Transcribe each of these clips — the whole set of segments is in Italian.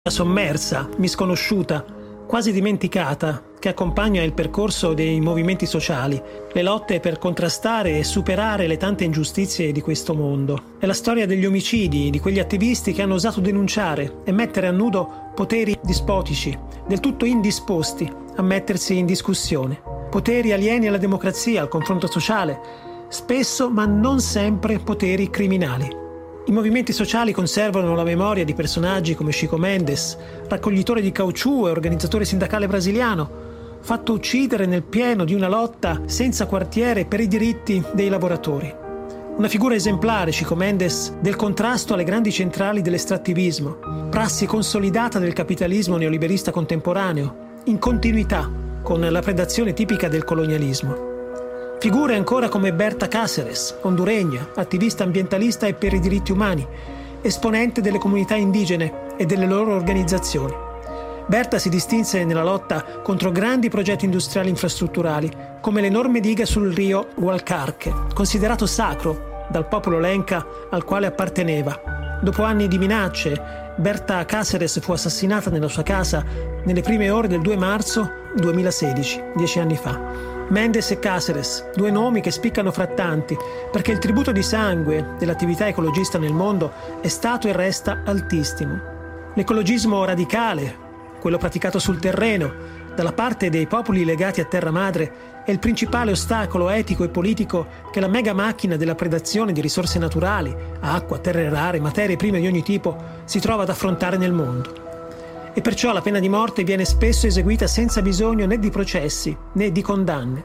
sommersa, misconosciuta, quasi dimenticata, che accompagna il percorso dei movimenti sociali, le lotte per contrastare e superare le tante ingiustizie di questo mondo. È la storia degli omicidi, di quegli attivisti che hanno osato denunciare e mettere a nudo poteri dispotici, del tutto indisposti a mettersi in discussione. Poteri alieni alla democrazia, al confronto sociale, spesso ma non sempre poteri criminali. I movimenti sociali conservano la memoria di personaggi come Chico Mendes, raccoglitore di caucciù e organizzatore sindacale brasiliano, fatto uccidere nel pieno di una lotta senza quartiere per i diritti dei lavoratori. Una figura esemplare, Chico Mendes, del contrasto alle grandi centrali dell'estrattivismo, prassi consolidata del capitalismo neoliberista contemporaneo, in continuità con la predazione tipica del colonialismo. Figure ancora come Berta Cáceres, honduregna, attivista ambientalista e per i diritti umani, esponente delle comunità indigene e delle loro organizzazioni. Berta si distinse nella lotta contro grandi progetti industriali infrastrutturali, come l'enorme diga sul rio Gualcarque, considerato sacro dal popolo lenca al quale apparteneva. Dopo anni di minacce, Berta Cáceres fu assassinata nella sua casa nelle prime ore del 2 marzo 2016, 10 anni fa. Mendes e Cáceres, due nomi che spiccano fra tanti, perché il tributo di sangue dell'attività ecologista nel mondo è stato e resta altissimo. L'ecologismo radicale, quello praticato sul terreno, dalla parte dei popoli legati a terra madre, è il principale ostacolo etico e politico che la mega macchina della predazione di risorse naturali, acqua, terre rare, materie prime di ogni tipo, si trova ad affrontare nel mondo. E perciò la pena di morte viene spesso eseguita senza bisogno né di processi né di condanne.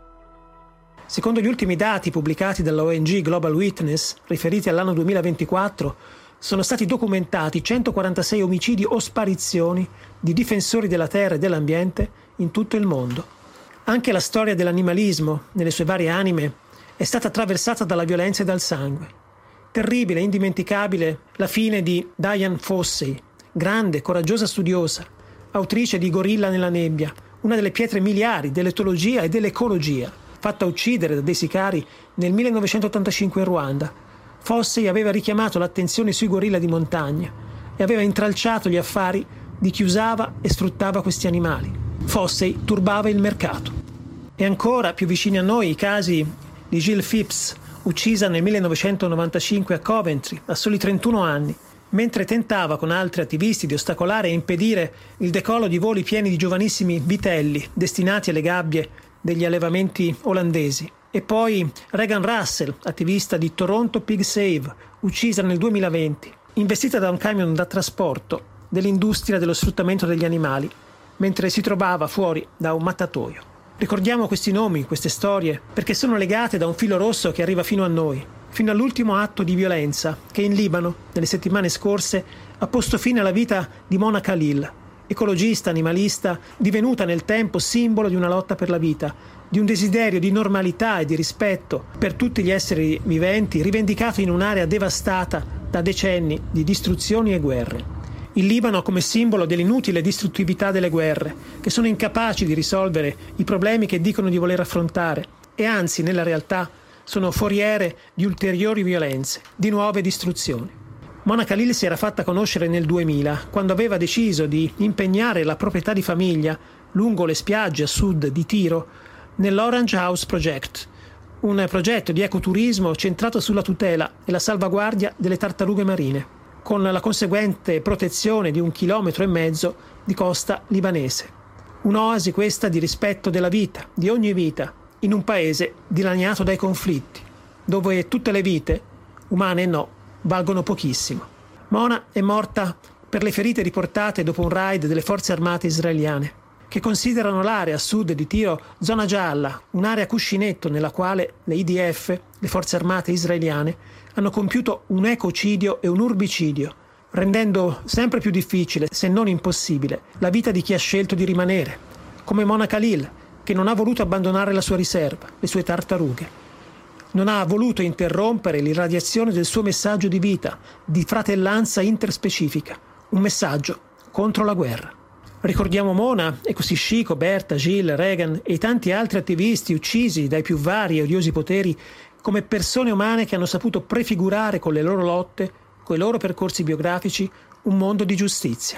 Secondo gli ultimi dati pubblicati dalla ONG Global Witness, riferiti all'anno 2024, sono stati documentati 146 omicidi o sparizioni di difensori della terra e dell'ambiente in tutto il mondo. Anche la storia dell'animalismo, nelle sue varie anime, è stata attraversata dalla violenza e dal sangue. Terribile e indimenticabile la fine di Dian Fossey, grande, coraggiosa studiosa, autrice di Gorilla nella nebbia, una delle pietre miliari dell'etologia e dell'ecologia, fatta uccidere da dei sicari nel 1985 in Ruanda. Fossey aveva richiamato l'attenzione sui gorilla di montagna e aveva intralciato gli affari di chi usava e sfruttava questi animali. Fossey turbava il mercato. E ancora più vicini a noi i casi di Jill Phipps, uccisa nel 1995 a Coventry, a soli 31 anni, mentre tentava con altri attivisti di ostacolare e impedire il decollo di voli pieni di giovanissimi vitelli destinati alle gabbie degli allevamenti olandesi. E poi Regan Russell, attivista di Toronto Pig Save, uccisa nel 2020, investita da un camion da trasporto dell'industria dello sfruttamento degli animali, mentre si trovava fuori da un mattatoio. Ricordiamo questi nomi, queste storie, perché sono legate da un filo rosso che arriva fino a noi, fino all'ultimo atto di violenza che in Libano, nelle settimane scorse, ha posto fine alla vita di Mona Khalil, ecologista, animalista, divenuta nel tempo simbolo di una lotta per la vita, di un desiderio di normalità e di rispetto per tutti gli esseri viventi, rivendicato in un'area devastata da decenni di distruzioni e guerre. Il Libano come simbolo dell'inutile distruttività delle guerre, che sono incapaci di risolvere i problemi che dicono di voler affrontare, e anzi, nella realtà, sono foriere di ulteriori violenze, di nuove distruzioni. Mona Khalil si era fatta conoscere nel 2000, quando aveva deciso di impegnare la proprietà di famiglia lungo le spiagge a sud di Tiro nell'Orange House Project, un progetto di ecoturismo centrato sulla tutela e la salvaguardia delle tartarughe marine, con la conseguente protezione di 1,5 chilometri di costa libanese. Un'oasi questa di rispetto della vita, di ogni vita, in un paese dilaniato dai conflitti, dove tutte le vite, umane e no, valgono pochissimo. Mona è morta per le ferite riportate dopo un raid delle forze armate israeliane, che considerano l'area a sud di Tiro zona gialla, un'area cuscinetto nella quale le IDF, le forze armate israeliane, hanno compiuto un ecocidio e un urbicidio, rendendo sempre più difficile, se non impossibile, la vita di chi ha scelto di rimanere, come Mona Khalil, che non ha voluto abbandonare la sua riserva, le sue tartarughe. Non ha voluto interrompere l'irradiazione del suo messaggio di vita, di fratellanza interspecifica, un messaggio contro la guerra. Ricordiamo Mona e così Chico, Berta, Jill, Regan e i tanti altri attivisti uccisi dai più vari e odiosi poteri come persone umane che hanno saputo prefigurare con le loro lotte, con i loro percorsi biografici, un mondo di giustizia.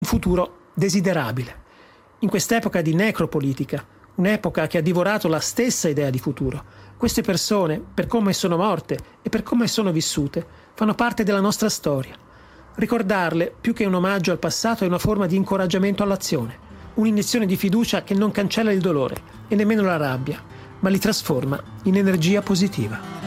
futuro desiderabile. In quest'epoca di necropolitica, un'epoca che ha divorato la stessa idea di futuro, queste persone, per come sono morte e per come sono vissute, fanno parte della nostra storia. Ricordarle, più che un omaggio al passato, è una forma di incoraggiamento all'azione, un'iniezione di fiducia che non cancella il dolore e nemmeno la rabbia, ma li trasforma in energia positiva.